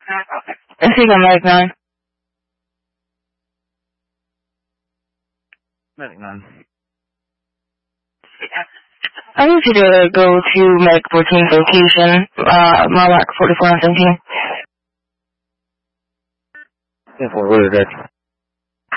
I think I'm Medic 9. Medic 9. I need you to go to Medic 14's location, Marlock 44 on 17. Yeah, for what is that?